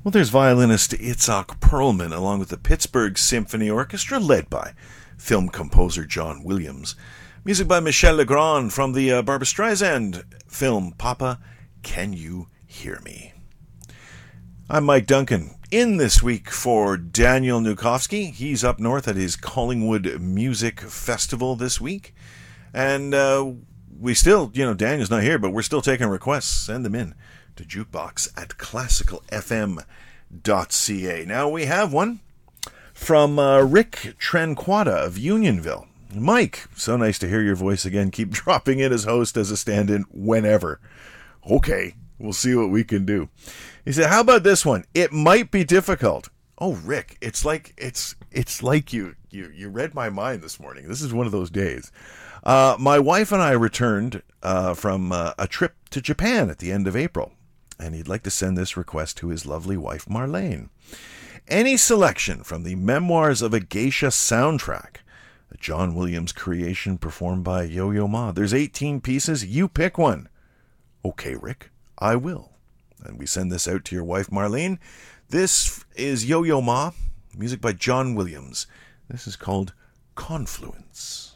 Well, there's violinist Itzhak Perlman along with the Pittsburgh Symphony Orchestra led by film composer John Williams. Music by Michel Legrand from the Barbra Streisand film Papa, Can You Hear Me? I'm Mike Duncan, in this week for Daniel Nukowski. He's up north at his Collingwood Music Festival this week. And we still, Daniel's not here, but we're still taking requests. Send them in to jukebox@classicalfm.ca. Now we have one from Rick Tranquata of Unionville. Mike, so nice to hear your voice again. Keep dropping in as host, as a stand-in, whenever. Okay, we'll see what we can do. He said, how about this one? It might be difficult. Oh, Rick, it's like you read my mind this morning. This is one of those days. My wife and I returned from a trip to Japan at the end of April, and he'd like to send this request to his lovely wife, Marlene. Any selection from the Memoirs of a Geisha soundtrack, a John Williams creation performed by Yo-Yo Ma. There's 18 pieces. You pick one. Okay, Rick, I will. And we send this out to your wife, Marlene. This is Yo-Yo Ma, music by John Williams. This is called Confluence.